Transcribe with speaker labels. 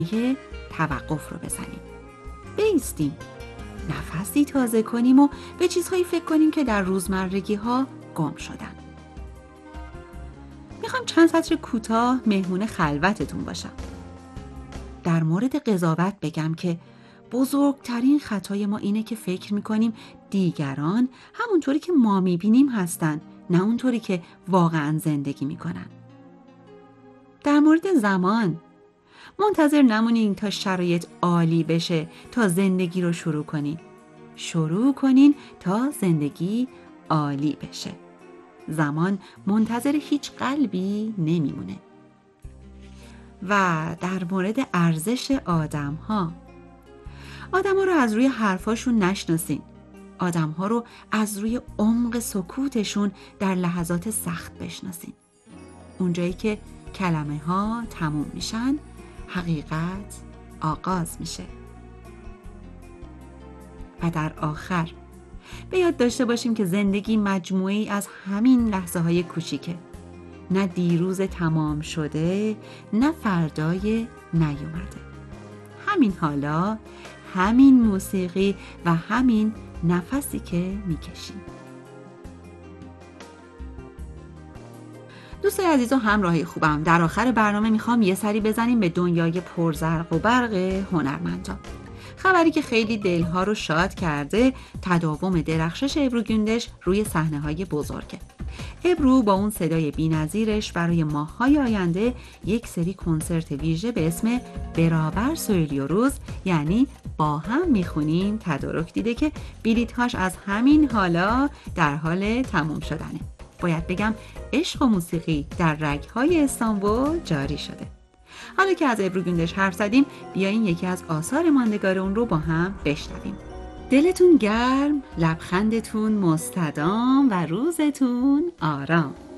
Speaker 1: توقف رو بزنیم. بایستیم، نفسی تازه کنیم و به چیزهایی فکر کنیم که در روزمرگی ها گم شدن. میخوام چند سطر کوتاه مهمون خلوتتون باشم. در مورد قضاوت بگم که بزرگترین خطای ما اینه که فکر میکنیم دیگران همونطوری که ما میبینیم هستن، نه اونطوری که واقعا زندگی میکنن. در مورد زمان، منتظر نمونین تا شرایط عالی بشه تا زندگی رو شروع کنین. شروع کنین تا زندگی عالی بشه. زمان منتظر هیچ قلبی نمیمونه. و در مورد ارزش آدم ها رو از روی حرفاشون نشناسین. آدم ها رو از روی عمق سکوتشون در لحظات سخت بشناسین. اونجایی که کلمه ها تموم میشن، حقیقت آغاز میشه. و در آخر به یاد داشته باشیم که زندگی مجموعه‌ای از همین لحظه های کوچیکه. نه دیروز تمام شده، نه فردای نیومده. همین حالا، همین موسیقی و همین نفسی که میکشیم. دوستای عزیز و همراهی خوبم، در آخر برنامه میخوام یه سری بزنیم به دنیای پرزرق و برق هنرمندان. خبری که خیلی دلها رو شاد کرده، تداوم درخشش ابرو گندش روی صحنه‌های بزرگه. ابرو با اون صدای بی‌نظیرش برای ماه‌های آینده یک سری کنسرت ویژه به اسم برابر سویلیوروز، یعنی با هم میخونیم، تدارک دیده که بلیط‌هاش از همین حالا در حال تموم شدنه. باید بگم عشق و موسیقی در رگ‌های استانبول جاری شده. حالا که از ابرو گندش حرف زدیم، بیاین یکی از آثار ماندگار اون رو با هم بشنویم. دلتون گرم، لبخندتون مستدام و روزتون آرام.